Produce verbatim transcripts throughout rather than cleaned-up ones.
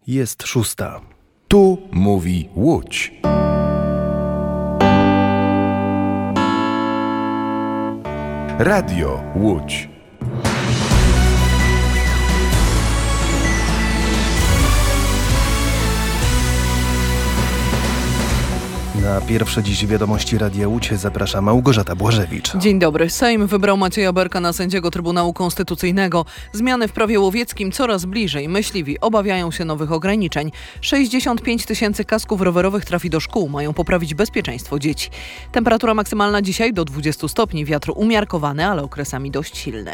Jest szósta. Tu mówi Łódź. Radio Łódź. Na pierwsze dziś wiadomości Radia Łódź zaprasza Małgorzata Błażewicz. Dzień dobry. Sejm wybrał Macieja Berka na sędziego Trybunału Konstytucyjnego. Zmiany w prawie łowieckim coraz bliżej. Myśliwi obawiają się nowych ograniczeń. sześćdziesiąt pięć tysięcy kasków rowerowych trafi do szkół. Mają poprawić bezpieczeństwo dzieci. Temperatura maksymalna dzisiaj do dwudziestu stopni. Wiatr umiarkowany, ale okresami dość silny.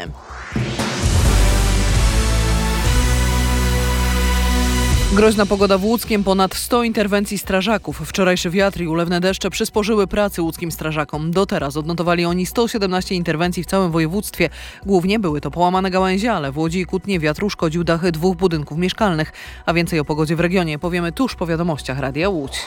Groźna pogoda w Łódzkiem, ponad sto interwencji strażaków. Wczorajszy wiatr i ulewne deszcze przysporzyły pracy łódzkim strażakom. Do teraz odnotowali oni sto siedemnaście interwencji w całym województwie. Głównie były to połamane gałęzie, ale w Łodzi i Kutnie wiatr uszkodził dachy dwóch budynków mieszkalnych. A więcej o pogodzie w regionie powiemy tuż po wiadomościach Radia Łódź.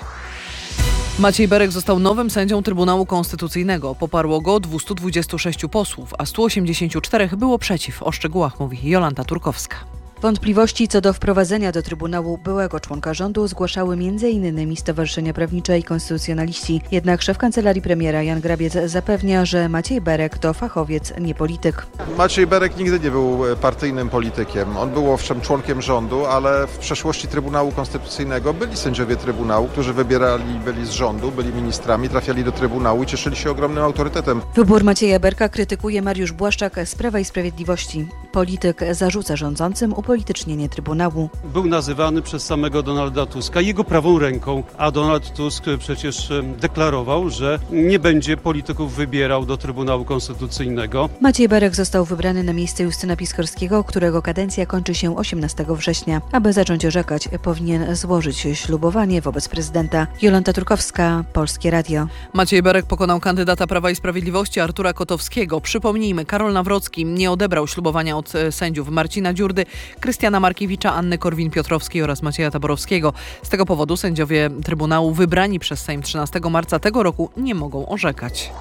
Maciej Berek został nowym sędzią Trybunału Konstytucyjnego. Poparło go dwieście dwadzieścia sześć posłów, a sto osiemdziesiąt cztery było przeciw. O szczegółach mówi Jolanta Turkowska. Wątpliwości co do wprowadzenia do Trybunału byłego członka rządu zgłaszały między innymi stowarzyszenia prawnicze i konstytucjonaliści. Jednak szef kancelarii premiera Jan Grabiec zapewnia, że Maciej Berek to fachowiec, nie polityk. Maciej Berek nigdy nie był partyjnym politykiem. On był owszem członkiem rządu, ale w przeszłości Trybunału Konstytucyjnego byli sędziowie Trybunału, którzy wybierali, byli z rządu, byli ministrami, trafiali do Trybunału i cieszyli się ogromnym autorytetem. Wybór Macieja Berka krytykuje Mariusz Błaszczak z Prawa i Sprawiedliwości. Polityk zarzuca rządzącym upolitycznienie Trybunału. Był nazywany przez samego Donalda Tuska jego prawą ręką, a Donald Tusk przecież deklarował, że nie będzie polityków wybierał do Trybunału Konstytucyjnego. Maciej Berek został wybrany na miejsce Justyna Piskorskiego, którego kadencja kończy się osiemnastego września. Aby zacząć orzekać, powinien złożyć ślubowanie wobec prezydenta. Jolanta Turkowska, Polskie Radio. Maciej Berek pokonał kandydata Prawa i Sprawiedliwości Artura Kotowskiego. Przypomnijmy, Karol Nawrocki nie odebrał ślubowania od sędziów Marcina Dziurdy, Krystiana Markiewicza, Anny Korwin-Piotrowskiej oraz Macieja Taborowskiego. Z tego powodu sędziowie Trybunału wybrani przez Sejm trzynastego marca tego roku nie mogą orzekać.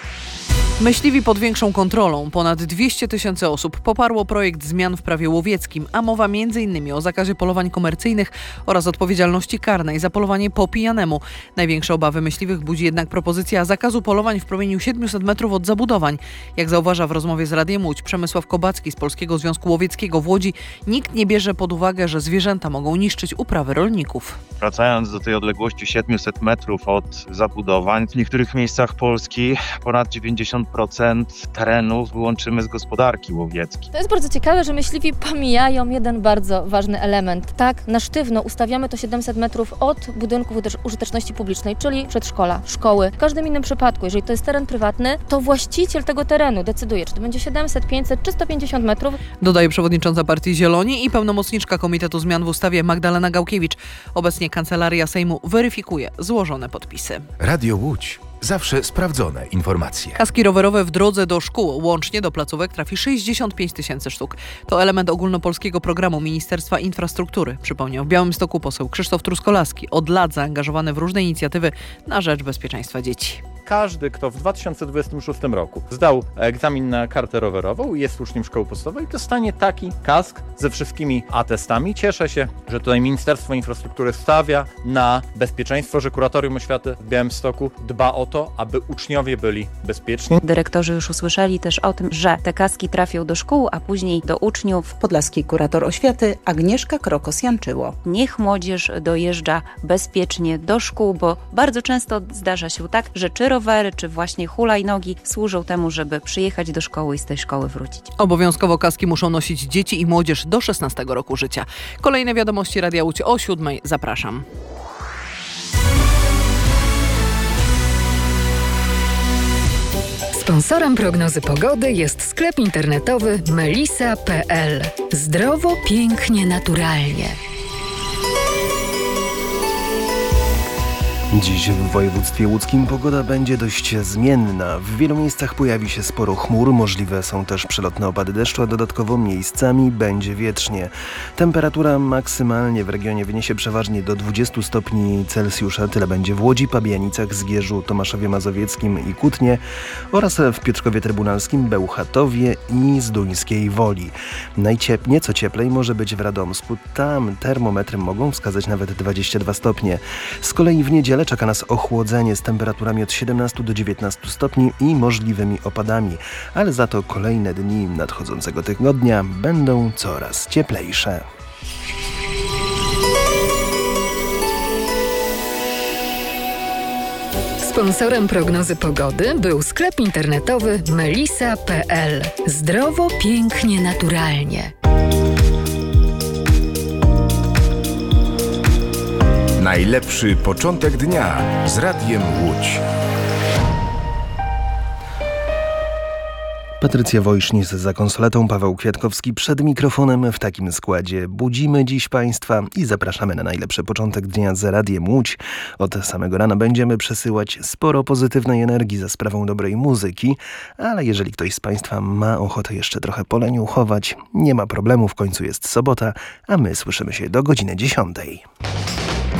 Myśliwi pod większą kontrolą. Ponad dwieście tysięcy osób poparło projekt zmian w prawie łowieckim, a mowa między innymi o zakazie polowań komercyjnych oraz odpowiedzialności karnej za polowanie po pijanemu. Największe obawy myśliwych budzi jednak propozycja zakazu polowań w promieniu siedmiuset metrów od zabudowań. Jak zauważa w rozmowie z Radiem Łódź Przemysław Kobacki z Polskiego Związku Łowieckiego w Łodzi, nikt nie bierze pod uwagę, że zwierzęta mogą niszczyć uprawy rolników. Wracając do tej odległości siedmiuset metrów od zabudowań, w niektórych miejscach Polski ponad dziewięćdziesiąt procent terenów wyłączymy z gospodarki łowieckiej. To jest bardzo ciekawe, że myśliwi pomijają jeden bardzo ważny element. Tak, na sztywno ustawiamy to siedemset metrów od budynków użyteczności publicznej, czyli przedszkola, szkoły. W każdym innym przypadku, jeżeli to jest teren prywatny, to właściciel tego terenu decyduje, czy to będzie siedemset, pięćset czy sto pięćdziesiąt metrów. Dodaje przewodnicząca partii Zieloni i pełnomocniczka Komitetu Zmian w ustawie Magdalena Gałkiewicz. Obecnie Kancelaria Sejmu weryfikuje złożone podpisy. Radio Łódź. Zawsze sprawdzone informacje. Kaski rowerowe w drodze do szkół. Łącznie do placówek trafi sześćdziesiąt pięć tysięcy sztuk. To element ogólnopolskiego programu Ministerstwa Infrastruktury. Przypomniał w Białymstoku poseł Krzysztof Truskolaski, od lat zaangażowany w różne inicjatywy na rzecz bezpieczeństwa dzieci. Każdy, kto w dwa tysiące dwudziestym szóstym roku zdał egzamin na kartę rowerową i jest uczniem szkoły podstawowej, dostanie taki kask ze wszystkimi atestami. Cieszę się, że tutaj Ministerstwo Infrastruktury stawia na bezpieczeństwo, że Kuratorium Oświaty w Białymstoku dba o to, aby uczniowie byli bezpieczni. Dyrektorzy już usłyszeli też o tym, że te kaski trafią do szkół, a później do uczniów. Podlaski kurator oświaty Agnieszka Krokos-Janczyło. Niech młodzież dojeżdża bezpiecznie do szkół, bo bardzo często zdarza się tak, że czy rowery, czy właśnie hulajnogi służą temu, żeby przyjechać do szkoły i z tej szkoły wrócić. Obowiązkowo kaski muszą nosić dzieci i młodzież do szesnastego roku życia. Kolejne wiadomości Radia Łódź o siódmej. Zapraszam. Sponsorem prognozy pogody jest sklep internetowy melisa kropka pe el. Zdrowo, pięknie, naturalnie. Dziś w województwie łódzkim pogoda będzie dość zmienna. W wielu miejscach pojawi się sporo chmur, możliwe są też przelotne opady deszczu, a dodatkowo miejscami będzie wietrznie. Temperatura maksymalnie w regionie wyniesie przeważnie do dwudziestu stopni Celsjusza. Tyle będzie w Łodzi, Pabianicach, Zgierzu, Tomaszowie Mazowieckim i Kutnie oraz w Piotrkowie Trybunalskim, Bełchatowie i Zduńskiej Woli. Najciep- nieco cieplej może być w Radomsku. Tam termometry mogą wskazać nawet dwadzieścia dwa stopnie. Z kolei w niedzielę czeka nas ochłodzenie z temperaturami od siedemnastu do dziewiętnastu stopni i możliwymi opadami, ale za to kolejne dni nadchodzącego tygodnia będą coraz cieplejsze. Sponsorem prognozy pogody był sklep internetowy melisa kropka pe el. Zdrowo, pięknie, naturalnie. Najlepszy początek dnia z Radiem Łódź. Patrycja Wojsznis za konsoletą, Paweł Kwiatkowski przed mikrofonem. W takim składzie budzimy dziś Państwa i zapraszamy na najlepszy początek dnia z Radiem Łódź. Od samego rana będziemy przesyłać sporo pozytywnej energii za sprawą dobrej muzyki, ale jeżeli ktoś z Państwa ma ochotę jeszcze trochę poleniuchować, nie ma problemu, w końcu jest sobota, a my słyszymy się do godziny dziesiątej.